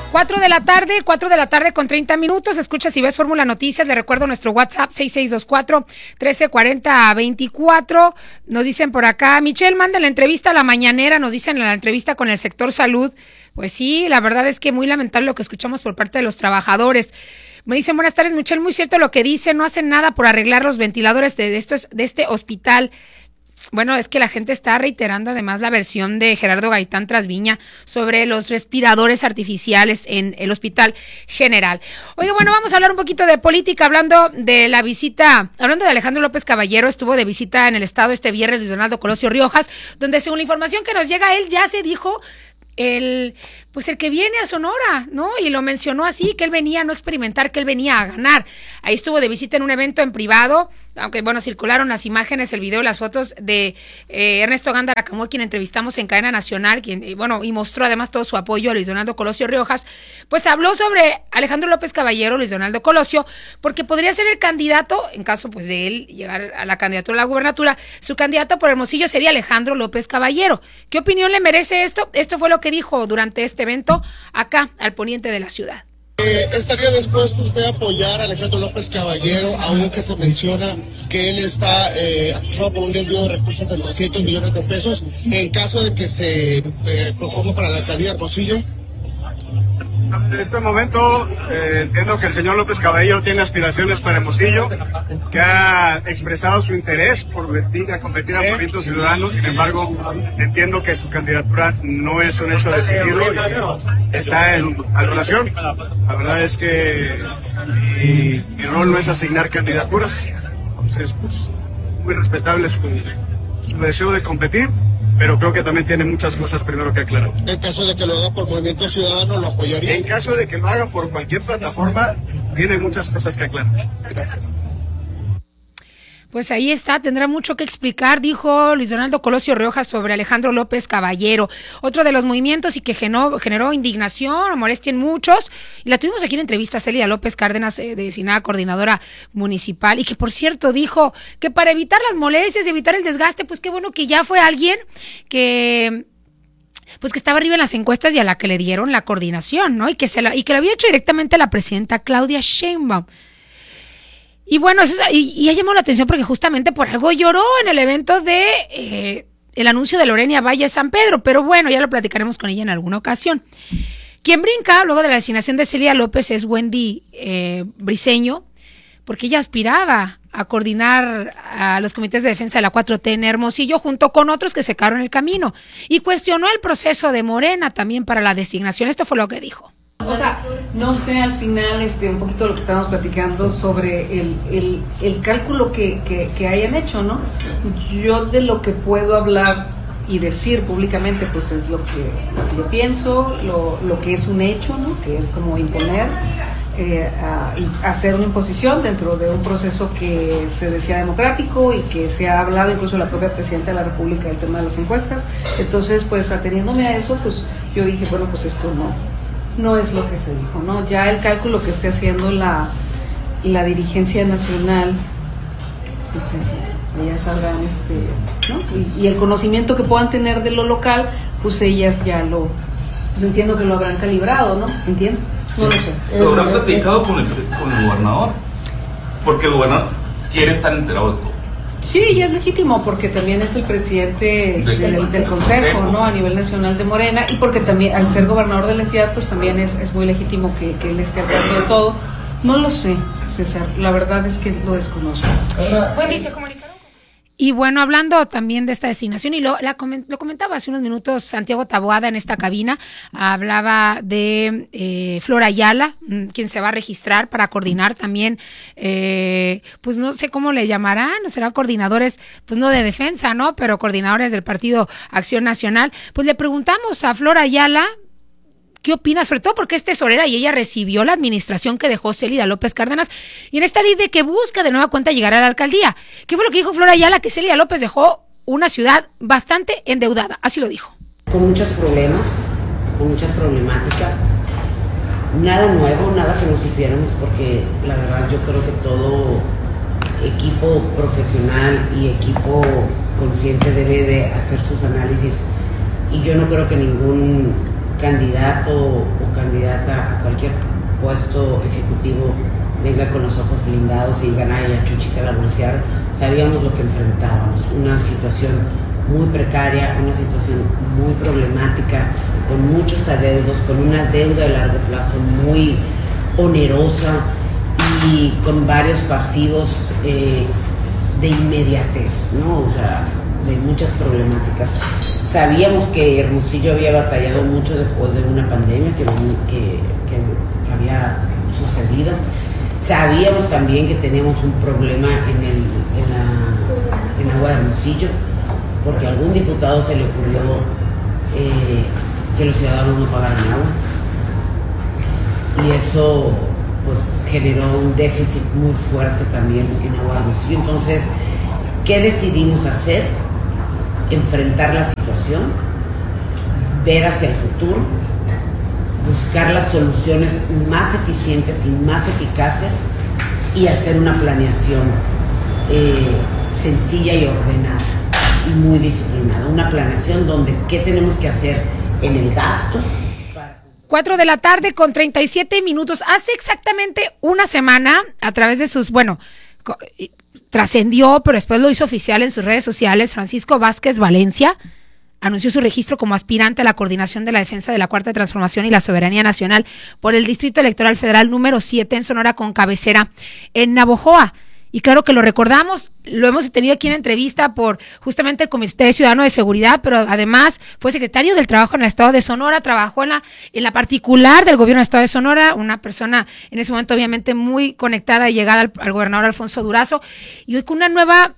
4 de la tarde con 30 minutos. Escucha Si Ves Fórmula Noticias. Le recuerdo nuestro WhatsApp 6624-1340-24. Nos dicen por acá, Michelle manda la entrevista a la mañanera, nos dicen en la entrevista con el sector salud. Pues sí, la verdad es que muy lamentable lo que escuchamos por parte de los trabajadores. Me dicen, buenas tardes, Michelle, muy cierto lo que dice, no hacen nada por arreglar los ventiladores de este hospital. Bueno, es que la gente está reiterando además la versión de Gerardo Gaitán Trasviña sobre los respiradores artificiales en el Hospital General. Oye, bueno, vamos a hablar un poquito de política, hablando de Alejandro López Caballero. Estuvo de visita en el estado este viernes Luis Donaldo Colosio Riojas, donde según la información que nos llega, él ya se dijo el que viene a Sonora, ¿no? Y lo mencionó así, que él venía a no experimentar, que él venía a ganar. Ahí estuvo de visita en un evento en privado, aunque bueno, circularon las imágenes, el video, las fotos de Ernesto Gándara Camuy, quien entrevistamos en Cadena Nacional, y mostró además todo su apoyo a Luis Donaldo Colosio Riojas. Pues habló sobre Alejandro López Caballero, Luis Donaldo Colosio, porque podría ser el candidato, en caso pues de él llegar a la candidatura a la gubernatura, su candidato por Hermosillo sería Alejandro López Caballero. ¿Qué opinión le merece esto? Esto fue lo que dijo durante este evento acá al poniente de la ciudad. ¿Estaría dispuesto usted a apoyar a Alejandro López Caballero, aunque se menciona que él está acusado por un desvío de recursos de 300 millones de pesos, en caso de que se proponga para la alcaldía de Hermosillo? En este momento entiendo que el señor López Caballero tiene aspiraciones para Hermosillo, que ha expresado su interés por venir a competir a Movimiento Ciudadano. Sin embargo, entiendo que su candidatura no es un hecho definido y está en valoración. La verdad es que mi rol no es asignar candidaturas, entonces pues muy respetable su deseo de competir, pero creo que también tiene muchas cosas primero que aclarar. En caso de que lo haga por Movimiento Ciudadano, ¿lo apoyaría? En caso de que lo haga por cualquier plataforma, tiene muchas cosas que aclarar. Gracias. Pues ahí está, tendrá mucho que explicar, dijo Luis Donaldo Colosio Riojas sobre Alejandro López Caballero. Otro de los movimientos y que generó indignación o molestia en muchos, y la tuvimos aquí en entrevista a Celia López Cárdenas, designada coordinadora municipal, y que por cierto dijo que para evitar las molestias y evitar el desgaste, pues qué bueno que ya fue alguien que estaba arriba en las encuestas y a la que le dieron la coordinación, ¿no? Y que lo había hecho directamente la presidenta Claudia Sheinbaum. Y bueno, y ya llamó la atención porque justamente por algo lloró en el evento de el anuncio de Lorena Valle San Pedro, pero bueno, ya lo platicaremos con ella en alguna ocasión. Quien brinca luego de la designación de Celia López es Wendy Briceño, porque ella aspiraba a coordinar a los comités de defensa de la 4T en Hermosillo junto con otros que se quedaron en el camino, y cuestionó el proceso de Morena también para la designación. Esto fue lo que dijo. O sea, no sé al final un poquito lo que estábamos platicando sobre el cálculo que hayan hecho, ¿no? Yo de lo que puedo hablar y decir públicamente, pues es lo que yo pienso, lo que es un hecho, ¿no? Que es como imponer, y hacer una imposición dentro de un proceso que se decía democrático y que se ha hablado incluso la propia presidenta de la República del tema de las encuestas. Entonces, pues ateniéndome a eso, pues yo dije, bueno, pues esto no es lo que se dijo, ¿no? Ya el cálculo que esté haciendo la dirigencia nacional, pues eso, ellas sabrán, ¿no? Y el conocimiento que puedan tener de lo local, pues ellas ya pues entiendo que lo habrán calibrado, ¿no? ¿Entiendo? No lo sé. Lo habrán platicado con el gobernador, porque el gobernador quiere estar enterado de todo. Sí, y es legítimo porque también es el presidente del Consejo, ¿no? A nivel nacional de Morena, y porque también al ser gobernador de la entidad, pues también es muy legítimo que él esté al tanto de todo. No lo sé, César, la verdad es que lo desconozco. Wendy, ¿se comunicaron? Y bueno, hablando también de esta designación, y lo comentaba hace unos minutos Santiago Taboada en esta cabina, hablaba de Flor Ayala, quien se va a registrar para coordinar también, pues no sé cómo le llamarán, serán coordinadores, pues no de defensa, ¿no? Pero coordinadores del Partido Acción Nacional. Pues le preguntamos a Flor Ayala ¿qué opina? Sobre todo porque es tesorera y ella recibió la administración que dejó Célida López Cárdenas, y en esta ley de que busca de nueva cuenta llegar a la alcaldía. ¿Qué fue lo que dijo Flor Ayala? Que Célida López dejó una ciudad bastante endeudada, así lo dijo. Con muchos problemas, con mucha problemática, nada nuevo, nada que no supiéramos, porque la verdad yo creo que todo equipo profesional y equipo consciente debe de hacer sus análisis, y yo no creo que ningún candidato o candidata a cualquier puesto ejecutivo venga con los ojos blindados y digan, ay, a Chuchita la bolsearon. Sabíamos lo que enfrentábamos, una situación muy precaria, una situación muy problemática, con muchos adeudos, con una deuda de largo plazo muy onerosa y con varios pasivos de inmediatez, ¿no? O sea, de muchas problemáticas. Sabíamos que Hermosillo había batallado mucho después de una pandemia que había sucedido. Sabíamos también que teníamos un problema en agua de Hermosillo, porque a algún diputado se le ocurrió que los ciudadanos no pagaran agua. Y eso pues generó un déficit muy fuerte también en agua de Hermosillo. Entonces, ¿qué decidimos hacer? Enfrentar la situación, ver hacia el futuro, buscar las soluciones más eficientes y más eficaces y hacer una planeación sencilla y ordenada y muy disciplinada. Una planeación donde qué tenemos que hacer en el gasto. 4 de la tarde con 37 minutos. Hace exactamente una semana, a través de sus, trascendió, pero después lo hizo oficial en sus redes sociales, Francisco Vázquez Valencia anunció su registro como aspirante a la coordinación de la defensa de la Cuarta Transformación y la soberanía nacional por el Distrito Electoral Federal número 7 en Sonora, con cabecera en Navojoa. Y claro que lo recordamos, lo hemos tenido aquí en entrevista por justamente el Comité Ciudadano de Seguridad, pero además fue secretario del Trabajo en el Estado de Sonora, trabajó en la particular del gobierno del Estado de Sonora, una persona en ese momento obviamente muy conectada y llegada al gobernador Alfonso Durazo, y hoy con una nueva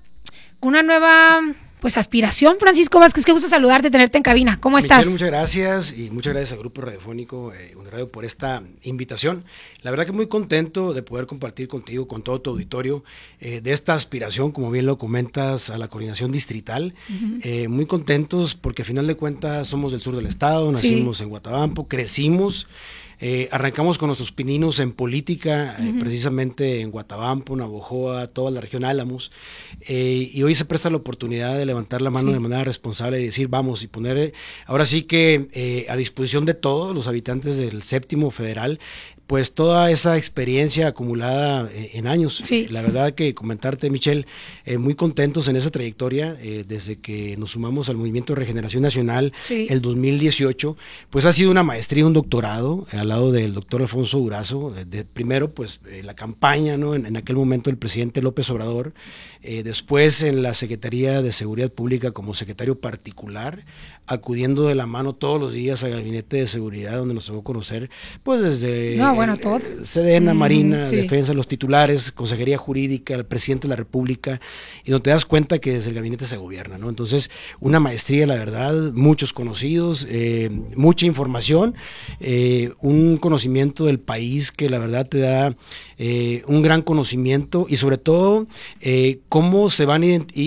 pues aspiración. Francisco Vázquez, qué gusto saludarte, tenerte en cabina. ¿Cómo estás? Michelle, muchas gracias, y muchas gracias al Grupo Radiofónico Uniradio por esta invitación. La verdad que muy contento de poder compartir contigo, con todo tu auditorio, de esta aspiración, como bien lo comentas, a la coordinación distrital. Muy contentos porque a final de cuentas somos del sur del estado, nacimos en Guatabampo, crecimos. Arrancamos con nuestros pininos en política, precisamente en Guatabampo, Navojoa, toda la región Álamos, y hoy se presta la oportunidad de levantar la mano de manera responsable y decir vamos, y poner ahora sí que a disposición de todos los habitantes del séptimo federal, pues toda esa experiencia acumulada en años. La verdad que comentarte, Michelle, muy contentos en esa trayectoria, desde que nos sumamos al Movimiento de Regeneración Nacional el 2018, pues ha sido una maestría, un doctorado, al lado del doctor Alfonso Durazo, primero pues la campaña, ¿no? En aquel momento el presidente López Obrador, después en la Secretaría de Seguridad Pública como secretario particular, acudiendo de la mano todos los días al Gabinete de Seguridad, donde nos tocó conocer, pues desde Sedena, Marina, Defensa, los titulares, Consejería Jurídica, el presidente de la República, y donde te das cuenta que desde el gabinete se gobierna, ¿no? Entonces, una maestría, la verdad, muchos conocidos, mucha información, un conocimiento del país que la verdad te da un gran conocimiento, y sobre todo cómo se van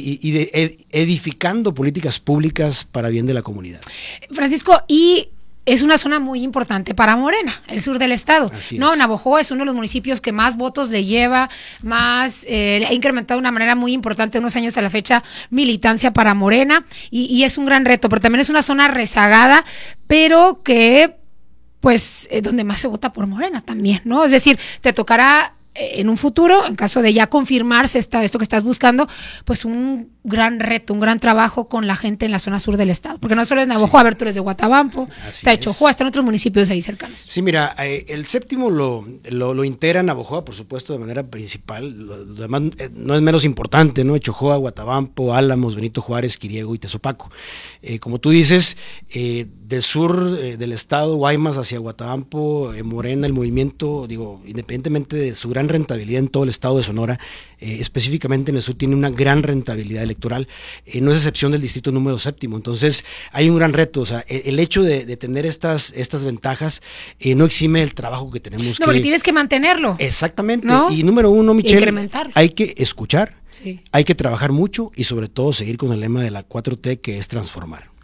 edificando políticas públicas para bien de la comunidad. Francisco, y es una zona muy importante para Morena, el sur del estado. Navojoa es uno de los municipios que más votos le lleva, más ha incrementado de una manera muy importante unos años a la fecha militancia para Morena, y es un gran reto, pero también es una zona rezagada, pero que pues donde más se vota por Morena también, ¿no? Es decir, te tocará en un futuro, en caso de ya confirmarse esto que estás buscando, pues un gran reto, un gran trabajo con la gente en la zona sur del estado, porque no solo es Navojoa, a ver, tú eres de Guatabampo, está de Chojoa, están otros municipios ahí cercanos. Sí, mira, el séptimo lo integra Navojoa, por supuesto, de manera principal, lo demás no es menos importante, ¿no? Chojoa, Guatabampo, Álamos, Benito Juárez, Quiriego y Tezopaco. Como tú dices, del sur del estado, Guaymas hacia Guatabampo, Morena, el movimiento, independientemente de su gran rentabilidad en todo el estado de Sonora, específicamente en el sur tiene una gran rentabilidad electoral, no es excepción del distrito número séptimo. Entonces hay un gran reto, o sea, el hecho de tener estas ventajas no exime el trabajo que tenemos. No, porque tienes que mantenerlo. Exactamente, ¿no? Y número uno, Michelle, incrementarlo. Hay que escuchar, hay que trabajar mucho y sobre todo seguir con el lema de la 4T, que es transformar.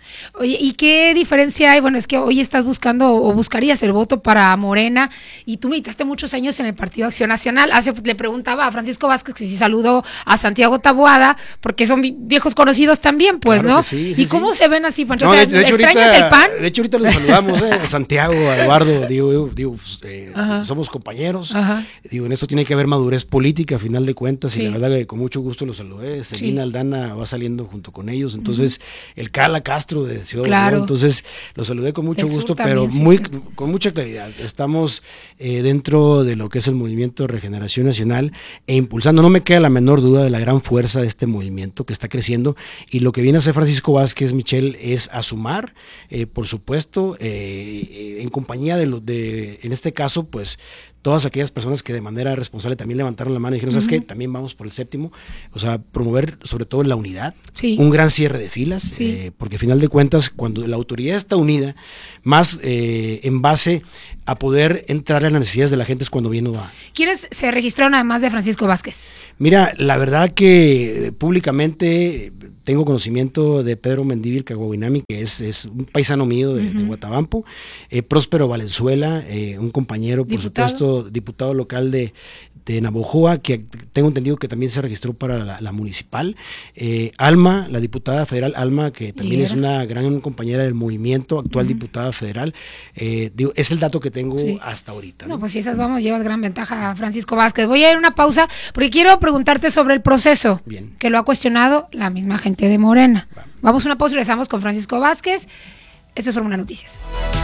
Oye, ¿y qué diferencia hay? Bueno, es que hoy estás buscando o buscarías el voto para Morena y tú militaste muchos años en el Partido Acción Nacional. Le preguntaba a Francisco Vázquez que si saludó a Santiago Taboada, porque son viejos conocidos también, pues, claro, ¿no? Sí, ¿Y cómo se ven así, Pancho? No, o sea, ahorita, ¿extrañas el PAN? De hecho, ahorita los saludamos, a Santiago, a Eduardo, somos compañeros. Ajá. En esto tiene que haber madurez política, a final de cuentas, Sí. y la verdad que con mucho gusto los saludé. Celina Aldana va saliendo junto con ellos, entonces el Cala Castro de Ciudad Obregón, entonces los saludé con mucho gusto, pero con mucha claridad. Estamos dentro de lo que es el Movimiento de Regeneración Nacional e impulsando, no me queda la menor duda de la gran fuerza de este movimiento que está creciendo, y lo que viene a hacer Francisco Vázquez, Michelle, es a sumar, por supuesto, en compañía en este caso, pues, todas aquellas personas que de manera responsable también levantaron la mano y dijeron, ¿sabes qué? También vamos por el séptimo, o sea, promover sobre todo la unidad, un gran cierre de filas, porque al final de cuentas, cuando la autoridad está unida, más en base a poder entrar a las necesidades de la gente es cuando viene o va. ¿Quiénes se registraron además de Francisco Vázquez? Mira, la verdad que públicamente tengo conocimiento de Pedro Mendívil Caguahuinami, que es un paisano mío de Guatabampo, Próspero Valenzuela, un compañero, por supuesto, diputado local de Navojoa, que tengo entendido que también se registró para la municipal, Alma, la diputada federal Alma, que también es una gran compañera del movimiento, actual diputada federal, es el dato que tengo hasta ahorita. No, pues si esas llevas gran ventaja a Francisco Vázquez. Voy a ir a una pausa, porque quiero preguntarte sobre el proceso, que lo ha cuestionado la misma gente de Morena. Vamos a una pausa y regresamos con Francisco Vázquez. Esto es Fórmula Noticias.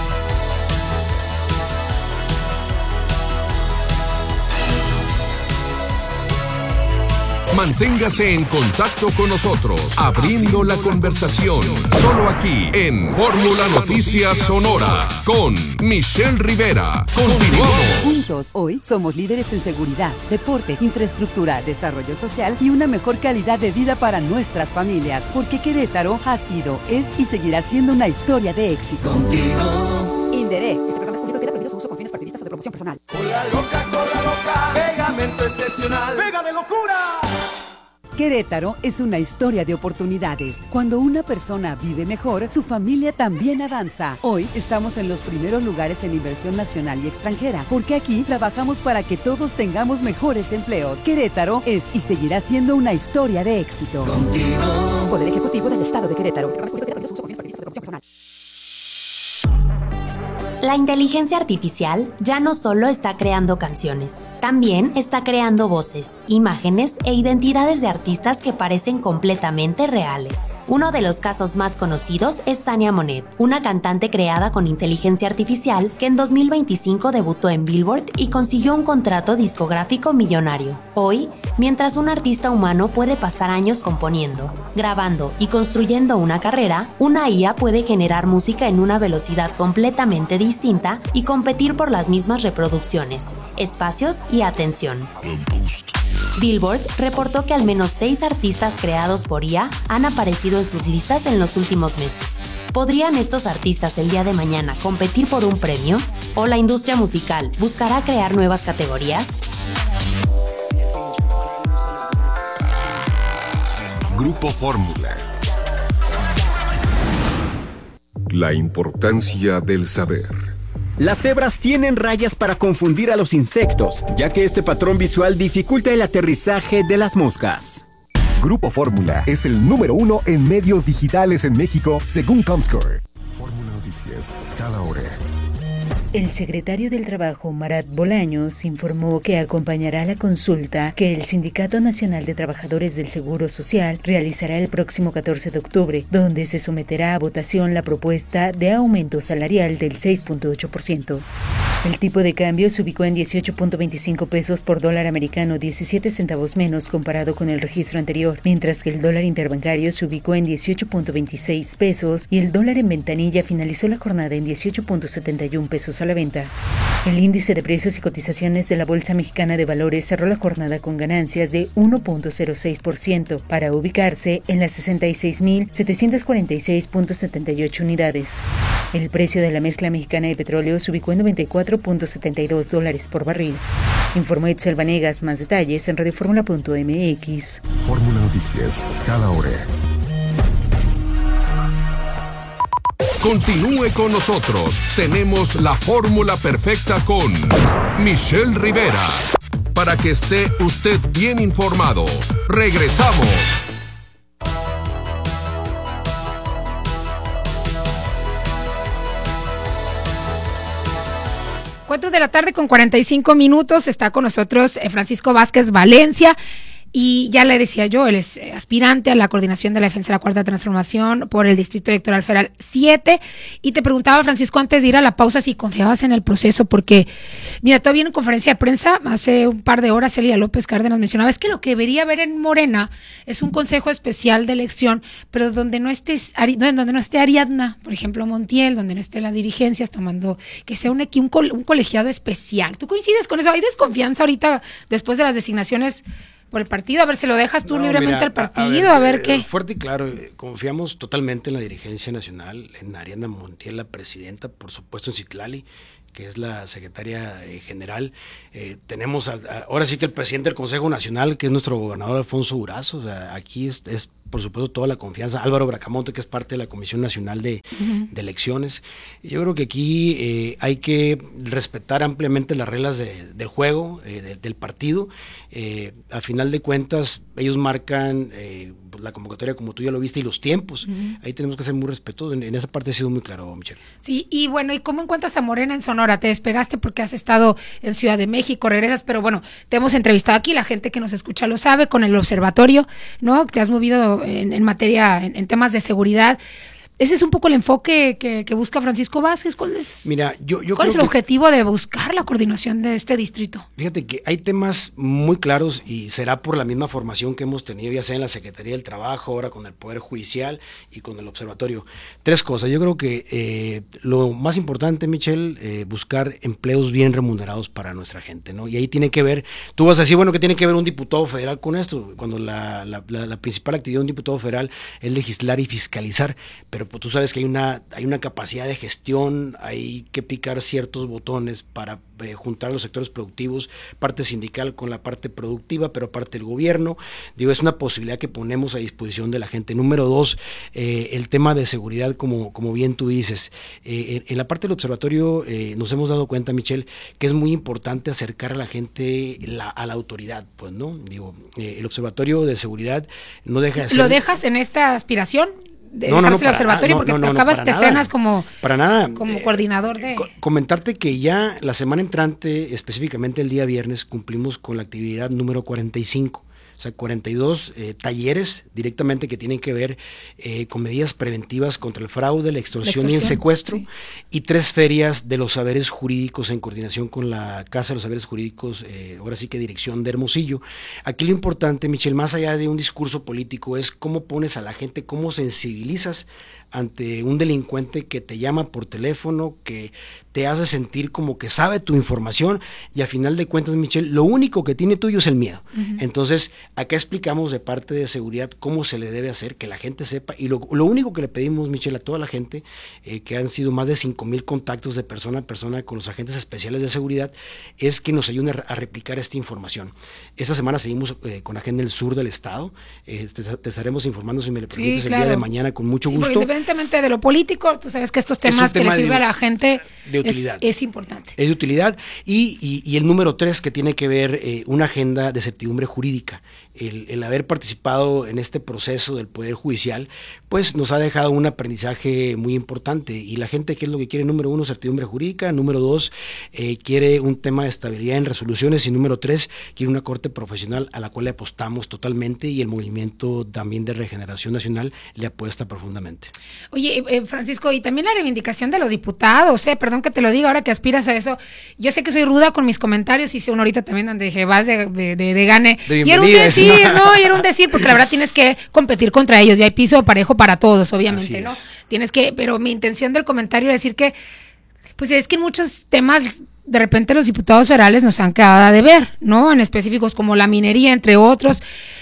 Manténgase en contacto con nosotros, abriendo la conversación, solo aquí en Fórmula Noticias Sonora, con Michelle Rivera. Continuamos. Juntos, hoy somos líderes en seguridad, deporte, infraestructura, desarrollo social y una mejor calidad de vida para nuestras familias, porque Querétaro ha sido, es y seguirá siendo una historia de éxito. Contigo. Inderé. Este programa es público y queda prohibido su uso con fines partidistas o de promoción personal. Cola loca, pegamento excepcional, pega de locura. Querétaro es una historia de oportunidades. Cuando una persona vive mejor, su familia también avanza. Hoy estamos en los primeros lugares en inversión nacional y extranjera, porque aquí trabajamos para que todos tengamos mejores empleos. Querétaro es y seguirá siendo una historia de éxito. Contigo. Poder Ejecutivo del Estado de Querétaro. La inteligencia artificial ya no solo está creando canciones, también está creando voces, imágenes e identidades de artistas que parecen completamente reales. Uno de los casos más conocidos es Sania Monet, una cantante creada con inteligencia artificial que en 2025 debutó en Billboard y consiguió un contrato discográfico millonario. Hoy, mientras un artista humano puede pasar años componiendo, grabando y construyendo una carrera, una IA puede generar música en una velocidad completamente distinta y competir por las mismas reproducciones, espacios y atención. Billboard reportó que al menos 6 artistas creados por IA han aparecido en sus listas en los últimos meses. ¿Podrían estos artistas el día de mañana competir por un premio? ¿O la industria musical buscará crear nuevas categorías? Grupo Fórmula. La importancia del saber. Las cebras tienen rayas para confundir a los insectos, ya que este patrón visual dificulta el aterrizaje de las moscas. Grupo Fórmula es el número 1 en medios digitales en México, según Comscore. Fórmula Noticias, cada hora. El secretario del Trabajo, Marat Bolaños, informó que acompañará la consulta que el Sindicato Nacional de Trabajadores del Seguro Social realizará el próximo 14 de octubre, donde se someterá a votación la propuesta de aumento salarial del 6.8%. El tipo de cambio se ubicó en 18.25 pesos por dólar americano, 17 centavos menos comparado con el registro anterior, mientras que el dólar interbancario se ubicó en 18.26 pesos y el dólar en ventanilla finalizó la jornada en 18.71 pesos a la venta. El índice de precios y cotizaciones de la Bolsa Mexicana de Valores cerró la jornada con ganancias de 1.06% para ubicarse en las 66.746.78 unidades. El precio de la mezcla mexicana de petróleo se ubicó en $94.72 por barril. Informó Itzel Vanegas. Más detalles en radioformula.mx. Fórmula Noticias, cada hora. Continúe con nosotros. Tenemos la fórmula perfecta con Michelle Rivera. Para que esté usted bien informado. Regresamos. 4 de la tarde con 45 minutos. Está con nosotros Francisco Vázquez Valencia. Y ya le decía yo, él es aspirante a la coordinación de la defensa de la Cuarta Transformación por el Distrito Electoral Federal 7. Y te preguntaba, Francisco, antes de ir a la pausa, si confiabas en el proceso, porque, mira, todavía en conferencia de prensa, hace un par de horas, Celia López Cárdenas mencionaba, es que lo que debería haber en Morena es un consejo especial de elección, pero donde no esté Ariadna, por ejemplo, Montiel, donde no esté las dirigencias tomando, que sea un colegiado especial. ¿Tú coincides con eso? ¿Hay desconfianza ahorita, después de las designaciones por el partido? A ver, ¿se lo dejas tú libremente al partido? A ver qué. Fuerte y claro, confiamos totalmente en la dirigencia nacional, en Ariadna Montiel, la presidenta, por supuesto en Citlali, que es la secretaria general. Tenemos ahora sí que el presidente del Consejo Nacional, que es nuestro gobernador Alfonso Durazo. O sea, aquí es por supuesto toda la confianza. Álvaro Bracamonte, que es parte de la Comisión Nacional de Elecciones. Yo creo que aquí hay que respetar ampliamente las reglas del juego, del partido. Al final de cuentas, ellos marcan la convocatoria, como tú ya lo viste, y los tiempos. Ahí tenemos que ser muy respetuosos. En esa parte ha sido muy claro, Michelle. Sí, y bueno, ¿y cómo encuentras a Morena en Sonora? Te despegaste porque has estado en Ciudad de México, regresas, pero bueno, te hemos entrevistado aquí, la gente que nos escucha lo sabe, con el observatorio, ¿no? Te has movido en materia, en temas de seguridad. Ese es un poco el enfoque que busca Francisco Vázquez. ¿Cuál es, Mira, ¿cuál es el objetivo de buscar la coordinación de este distrito? Fíjate que hay temas muy claros y será por la misma formación que hemos tenido, ya sea en la Secretaría del Trabajo, ahora con el Poder Judicial y con el Observatorio. 3 cosas. Yo creo que lo más importante, Michelle, buscar empleos bien remunerados para nuestra gente, ¿no? Y ahí tiene que ver, tú vas a decir, bueno, ¿qué tiene que ver un diputado federal con esto? Cuando la principal actividad de un diputado federal es legislar y fiscalizar, pero pues tú sabes que hay una capacidad de gestión, hay que picar ciertos botones para juntar los sectores productivos, parte sindical con la parte productiva, pero parte del gobierno. Digo, es una posibilidad que ponemos a disposición de la gente. Número 2, el tema de seguridad, como bien tú dices. En la parte del observatorio nos hemos dado cuenta, Michelle, que es muy importante acercar a la gente a la autoridad, pues, ¿no? Digo, el observatorio de seguridad no deja de ser... ¿Lo dejas en esta aspiración? No, el observatorio, porque te estrenas como coordinador de... Comentarte que ya la semana entrante, específicamente el día viernes, cumplimos con la actividad número 45. O sea, 42 talleres directamente que tienen que ver con medidas preventivas contra el fraude, la extorsión y el secuestro, sí. Y 3 ferias de los saberes jurídicos en coordinación con la Casa de los Saberes Jurídicos, ahora sí que dirección de Hermosillo. Aquí lo importante, Michelle, más allá de un discurso político, es cómo pones a la gente, cómo sensibilizas ante un delincuente que te llama por teléfono, que te hace sentir como que sabe tu información, y a final de cuentas, Michelle, lo único que tiene tuyo es el miedo. Entonces, acá explicamos de parte de seguridad cómo se le debe hacer, que la gente sepa, y lo único que le pedimos, Michelle, a toda la gente, que han sido más de 5,000 contactos de persona a persona con los agentes especiales de seguridad, es que nos ayuden a replicar esta información. Esta semana seguimos con Agenda del Sur del Estado, te estaremos informando, si me lo permites, el día de mañana, con mucho gusto. Independientemente de lo político, tú sabes que estos temas que le sirve a la gente es importante. Es de utilidad. Y el número 3, que tiene que ver una agenda de certidumbre jurídica. El haber participado en este proceso del Poder Judicial, pues nos ha dejado un aprendizaje muy importante. Y la gente, ¿qué es lo que quiere? Número 1, certidumbre jurídica. Número 2, quiere un tema de estabilidad en resoluciones. Y número 3, quiere una corte profesional a la cual le apostamos totalmente, y el movimiento también de Regeneración Nacional le apuesta profundamente. Oye, Francisco, y también la reivindicación de los diputados, perdón que te lo diga ahora que aspiras a eso. Yo sé que soy ruda con mis comentarios, hice uno ahorita también donde dije, vas de gane. Y era un decir, y era un decir, porque la verdad tienes que competir contra ellos, y hay piso parejo para todos, obviamente, ¿no? Tienes que, pero mi intención del comentario es decir que, pues es que en muchos temas, de repente los diputados federales nos han quedado a deber, ¿no? En específicos como la minería, entre otros.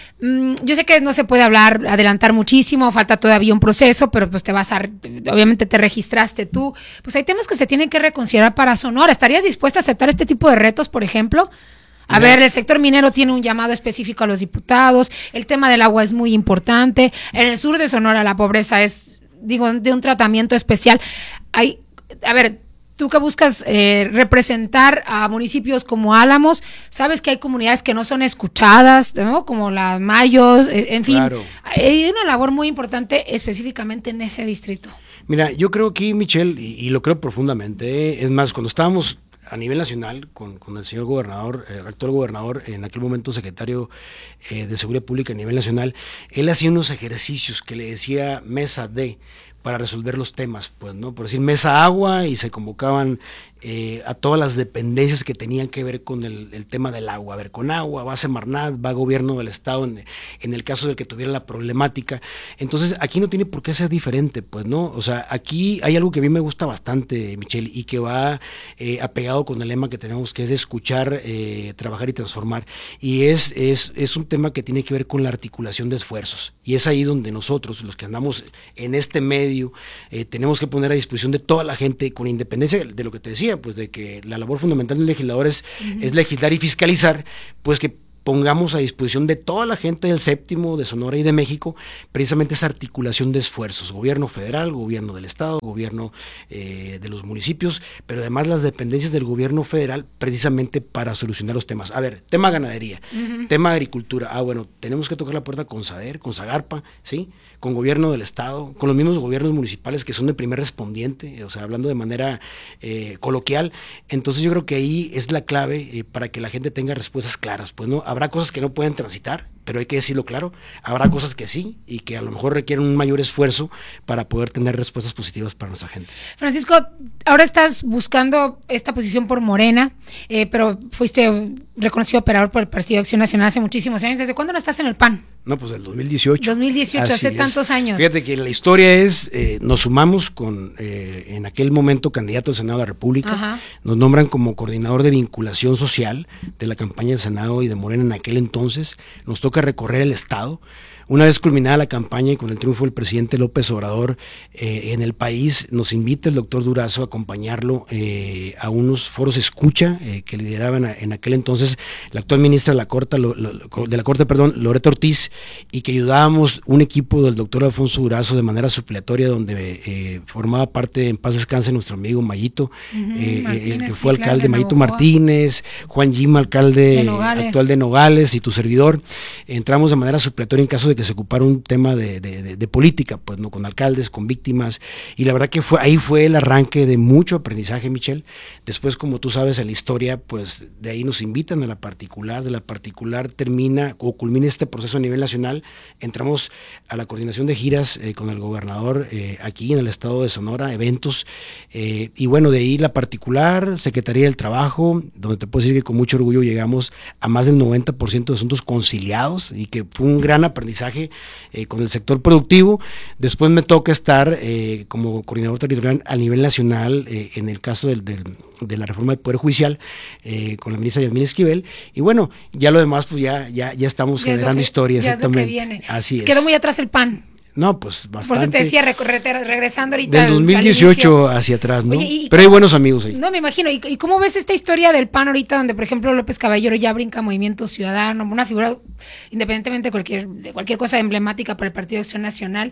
Yo sé que no se puede adelantar muchísimo, falta todavía un proceso, pero pues obviamente te registraste tú. Pues hay temas que se tienen que reconsiderar para Sonora. ¿Estarías dispuesta a aceptar este tipo de retos, por ejemplo? A ver, el sector minero tiene un llamado específico a los diputados, el tema del agua es muy importante, en el sur de Sonora la pobreza es de un tratamiento especial. A ver, tú que buscas representar a municipios como Álamos, sabes que hay comunidades que no son escuchadas, ¿no? Como las Mayos, en fin. Claro. Hay una labor muy importante específicamente en ese distrito. Mira, yo creo aquí, Michelle, y lo creo profundamente, es más, cuando estábamos a nivel nacional con el señor gobernador, actual gobernador, en aquel momento secretario de Seguridad Pública a nivel nacional, él hacía unos ejercicios que le decía mesa de, para resolver los temas, pues, ¿no? Por decir mesa agua, y se convocaban a todas las dependencias que tenían que ver con el tema del agua. A ver, con agua, va Semarnat, va gobierno del estado en el caso del que tuviera la problemática. Entonces, aquí no tiene por qué ser diferente, pues, ¿no? O sea, aquí hay algo que a mí me gusta bastante, Michelle, y que va apegado con el lema que tenemos, que es escuchar, trabajar y transformar. Y es un tema que tiene que ver con la articulación de esfuerzos. Y es ahí donde nosotros, los que andamos en este medio, tenemos que poner a disposición de toda la gente, con independencia de lo que te decía, pues de que la labor fundamental del legislador es legislar y fiscalizar, pues que pongamos a disposición de toda la gente del séptimo, de Sonora y de México, precisamente esa articulación de esfuerzos, gobierno federal, gobierno del estado, gobierno de los municipios, pero además las dependencias del gobierno federal, precisamente para solucionar los temas. A ver, tema ganadería, tema agricultura, bueno, tenemos que tocar la puerta con SADER, con Zagarpa, ¿sí?, con gobierno del estado, con los mismos gobiernos municipales que son de primer respondiente, o sea, hablando de manera coloquial. Entonces yo creo que ahí es la clave para que la gente tenga respuestas claras, pues, ¿no? Habrá cosas que no pueden transitar, pero hay que decirlo claro, habrá cosas que sí, y que a lo mejor requieren un mayor esfuerzo para poder tener respuestas positivas para nuestra gente. Francisco, ahora estás buscando esta posición por Morena, pero fuiste reconocido operador por el Partido de Acción Nacional hace muchísimos años. ¿Desde cuándo no estás en el PAN? No, pues el 2018. 2018, hace tantos años. Fíjate que la historia es, nos sumamos con, en aquel momento, candidato al Senado de la República. Ajá. Nos nombran como coordinador de vinculación social de la campaña del Senado y de Morena en aquel entonces. Nos toca recorrer el estado. Una vez culminada la campaña y con el triunfo del presidente López Obrador en el país, nos invita el doctor Durazo a acompañarlo a unos foros escucha que lideraban en aquel entonces la actual ministra de la Corte, Loreto Ortiz, y que ayudábamos un equipo del doctor Alfonso Durazo de manera supletoria, donde formaba parte, en paz descanse, nuestro amigo Mayito, el que fue alcalde, Mayito Martínez, Juan Gima, alcalde actual de Nogales, y tu servidor. Entramos de manera supletoria en caso de que se ocupara un tema de política, pues, no, con alcaldes, con víctimas, y la verdad que ahí fue el arranque de mucho aprendizaje, Michelle. Después, como tú sabes, en la historia, pues de ahí nos invitan a la particular, de la particular termina o culmina este proceso a nivel nacional, entramos a la coordinación de giras con el gobernador aquí en el estado de Sonora, eventos, y bueno, de ahí la particular, Secretaría del Trabajo, donde te puedo decir que con mucho orgullo llegamos a más del 90% de asuntos conciliados, y que fue un gran aprendizaje con el sector productivo. Después me toca estar como coordinador territorial a nivel nacional en el caso de la reforma del Poder Judicial con la ministra Yasmín Esquivel, y bueno, ya lo demás pues ya estamos generando historia, exactamente. Así es. Quedó muy atrás el PAN. No, pues bastante. Por eso te decía, regresando ahorita. Del 2018 hacia atrás, ¿no? Oye, pero hay buenos amigos ahí. No, me imagino. ¿Y cómo ves esta historia del PAN ahorita, donde, por ejemplo, López Caballero ya brinca Movimiento Ciudadano, una figura, independientemente de cualquier cosa emblemática para el Partido de Acción Nacional,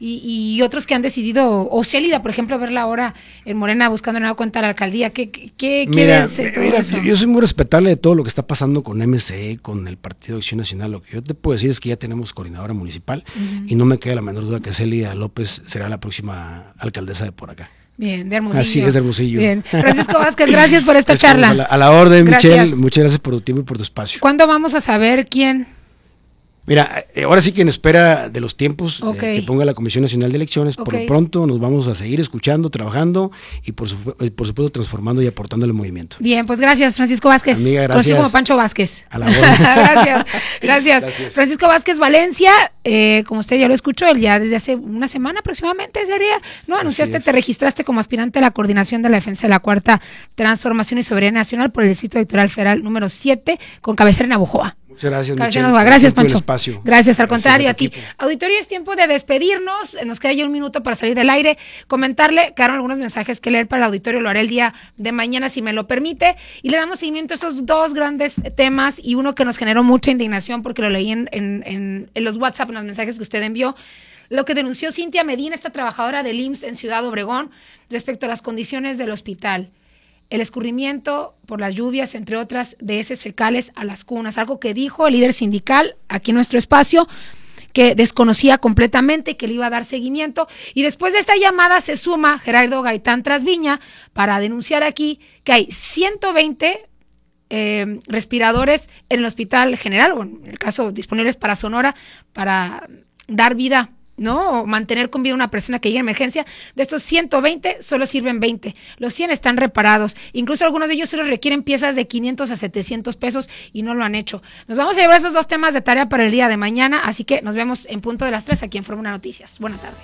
y otros que han decidido, o Célida, por ejemplo, verla ahora en Morena buscando nueva cuenta a la alcaldía? ¿Qué quieres? Yo soy muy respetable de todo lo que está pasando con MC, con el Partido de Acción Nacional. Lo que yo te puedo decir es que ya tenemos coordinadora municipal, y no me queda la menor duda que Célida López será la próxima alcaldesa de por acá. Bien, de Hermosillo. Así es, de Hermosillo. Bien. Francisco Vázquez, gracias por esta charla. A la orden, gracias. Michelle, muchas gracias por tu tiempo y por tu espacio. ¿Cuándo vamos a saber quién? Mira, ahora sí que en espera de los tiempos que ponga la Comisión Nacional de Elecciones, por lo pronto nos vamos a seguir escuchando, trabajando y por supuesto transformando y aportando al movimiento. Bien, pues gracias, Francisco Vázquez. Amiga, gracias. Conocido como Pancho Vázquez. A la orden. Gracias. Francisco Vázquez Valencia, como usted ya lo escuchó, él ya desde hace una semana aproximadamente sería, ¿no? Anunciaste, te registraste como aspirante a la coordinación de la defensa de la Cuarta Transformación y Soberanía Nacional por el Distrito Electoral Federal número 7, con cabecera en Navojoa. Muchas gracias, Michelle. Gracias, Pancho. Gracias, al contrario, a ti. Auditorio, es tiempo de despedirnos. Nos queda ya un minuto para salir del aire. Comentarle, quedaron algunos mensajes que leer para el auditorio. Lo haré el día de mañana, si me lo permite. Y le damos seguimiento a estos dos grandes temas, y uno que nos generó mucha indignación porque lo leí en los WhatsApp, en los mensajes que usted envió. lo que denunció Cintia Medina, esta trabajadora del IMSS en Ciudad Obregón, respecto a las condiciones del hospital. El escurrimiento por las lluvias, entre otras, de heces fecales a las cunas, algo que dijo el líder sindical aquí en nuestro espacio, que desconocía completamente, que le iba a dar seguimiento. Y después de esta llamada se suma Gerardo Gaitán Trasviña para denunciar aquí que hay 120 respiradores en el Hospital General, o en el caso disponibles para Sonora, para dar vida, ¿no? O mantener con vida a una persona que llegue a emergencia. De estos 120, solo sirven 20. Los 100 están reparados. Incluso algunos de ellos solo requieren piezas de 500 a 700 pesos y no lo han hecho. Nos vamos a llevar esos 2 temas de tarea para el día de mañana, así que nos vemos en punto de las 3 aquí en Fórmula Noticias. Buenas tardes.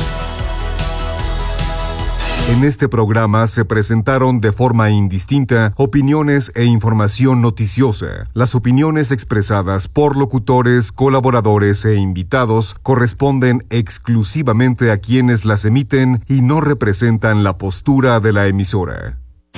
En este programa se presentaron de forma indistinta opiniones e información noticiosa. Las opiniones expresadas por locutores, colaboradores e invitados corresponden exclusivamente a quienes las emiten y no representan la postura de la emisora.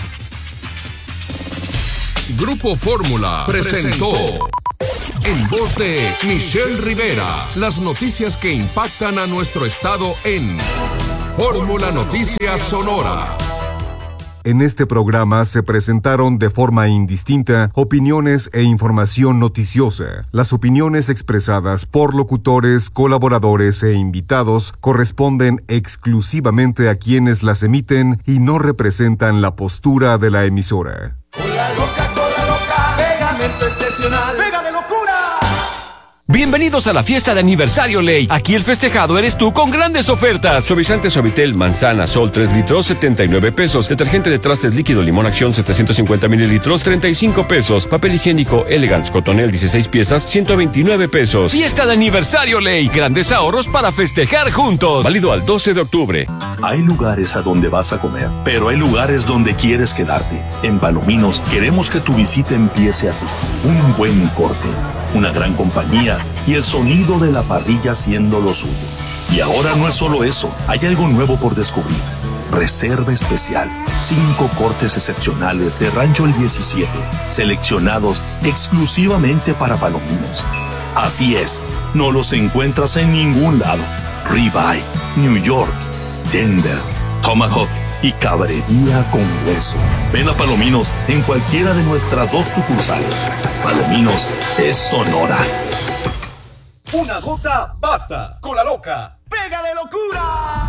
Grupo Fórmula presentó en voz de Michelle Rivera las noticias que impactan a nuestro estado en Fórmula Noticias Sonora. En este programa se presentaron de forma indistinta opiniones e información noticiosa. Las opiniones expresadas por locutores, colaboradores e invitados corresponden exclusivamente a quienes las emiten y no representan la postura de la emisora. Cola loca, pegamento excepcional, pega de locura. Bienvenidos a la fiesta de aniversario Ley. Aquí el festejado eres tú con grandes ofertas. Suavizante Suavitel Manzana Sol 3 litros, 79 pesos. Detergente de trastes líquido Limón Acción 750 mililitros, 35 pesos. Papel higiénico Elegance Cotonel 16 piezas, 129 pesos. Fiesta de aniversario Ley. Grandes ahorros para festejar juntos. Válido al 12 de octubre. Hay lugares a donde vas a comer, pero hay lugares donde quieres quedarte. En Palominos queremos que tu visita empiece así. Un buen corte, una gran compañía y el sonido de la parrilla siendo lo suyo. Y ahora no es solo eso, hay algo nuevo por descubrir. Reserva especial, 5 cortes excepcionales de Rancho el 17, seleccionados exclusivamente para Palominos. Así es, no los encuentras en ningún lado. Ribeye, New York, Denver, Tomahawk y cabrería con hueso. Ven a Palominos en cualquiera de nuestras 2 sucursales. Palominos es Sonora. Una gota basta. Cola loca, pega de locura.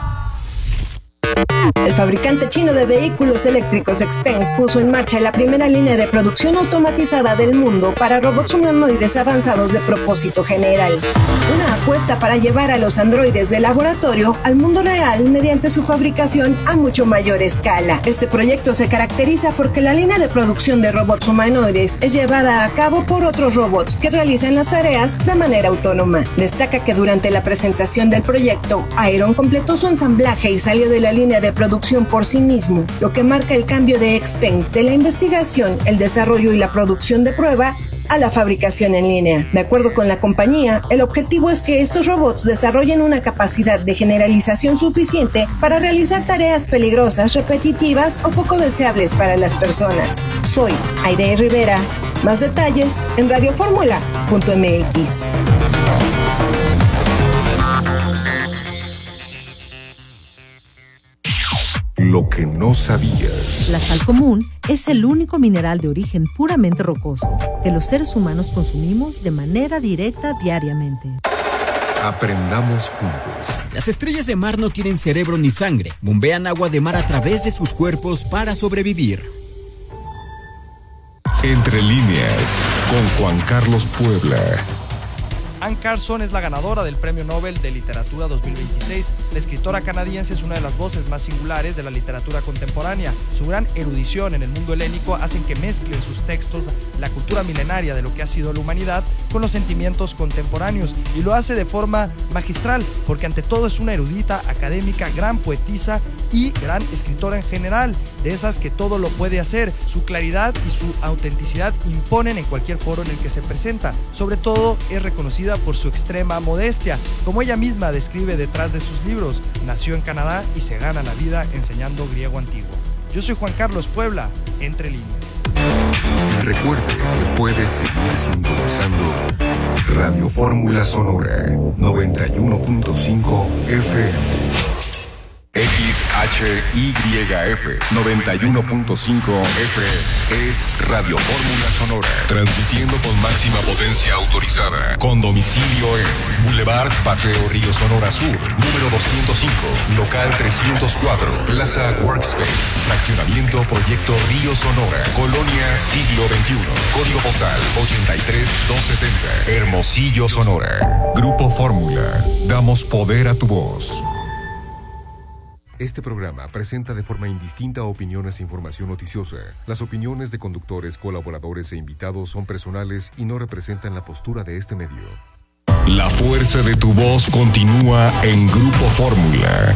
El fabricante chino de vehículos eléctricos XPeng puso en marcha la primera línea de producción automatizada del mundo para robots humanoides avanzados de propósito general. Una apuesta para llevar a los androides de laboratorio al mundo real mediante su fabricación a mucho mayor escala. Este proyecto se caracteriza porque la línea de producción de robots humanoides es llevada a cabo por otros robots que realizan las tareas de manera autónoma. Destaca que durante la presentación del proyecto, Iron completó su ensamblaje y salió de la línea de producción por sí mismo, lo que marca el cambio de XPeng de la investigación, el desarrollo y la producción de prueba a la fabricación en línea. De acuerdo con la compañía, el objetivo es que estos robots desarrollen una capacidad de generalización suficiente para realizar tareas peligrosas, repetitivas o poco deseables para las personas. Soy Aide Rivera. Más detalles en radioformula.mx. Lo que no sabías. La sal común es el único mineral de origen puramente rocoso que los seres humanos consumimos de manera directa diariamente. Aprendamos juntos. Las estrellas de mar no tienen cerebro ni sangre. Bombean agua de mar a través de sus cuerpos para sobrevivir. Entre líneas, con Juan Carlos Puebla. Anne Carson es la ganadora del Premio Nobel de Literatura 2026. La escritora canadiense es una de las voces más singulares de la literatura contemporánea. Su gran erudición en el mundo helénico hacen que mezclen sus textos la cultura milenaria de lo que ha sido la humanidad con los sentimientos contemporáneos, y lo hace de forma magistral, porque ante todo es una erudita, académica, gran poetisa y gran escritora en general, de esas que todo lo puede hacer. Su claridad y su autenticidad imponen en cualquier foro en el que se presenta. Sobre todo es reconocida por su extrema modestia, como ella misma describe detrás de sus libros. Nació en Canadá y se gana la vida enseñando griego antiguo. Yo soy Juan Carlos Puebla, Entre Líneas. Y recuerde que puede seguir sintonizando Radio Fórmula Sonora 91.5 FM. XHYF 91.5 FM es Radio Fórmula Sonora, transmitiendo con máxima potencia autorizada, con domicilio en Boulevard Paseo Río Sonora Sur, número 205, local 304, Plaza Workspace, fraccionamiento Proyecto Río Sonora, Colonia Siglo XXI, código postal 83270, Hermosillo, Sonora. Grupo Fórmula, damos poder a tu voz. Este programa presenta de forma indistinta opiniones e información noticiosa. Las opiniones de conductores, colaboradores e invitados son personales y no representan la postura de este medio. La fuerza de tu voz continúa en Grupo Fórmula.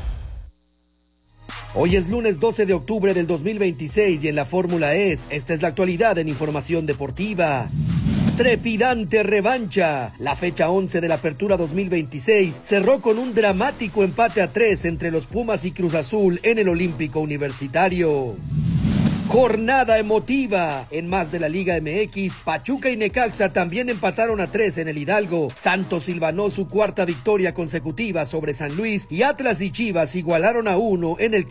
Hoy es lunes 12 de octubre del 2026 y en la Fórmula esta es la actualidad en información deportiva. Trepidante revancha. La fecha 11 de la Apertura 2026 cerró con un dramático empate a 3 entre los Pumas y Cruz Azul en el Olímpico Universitario. Jornada emotiva. En más de la Liga MX, Pachuca y Necaxa también empataron a 3 en el Hidalgo. Santos silvanó su cuarta victoria consecutiva sobre San Luis y Atlas y Chivas igualaron a 1 en el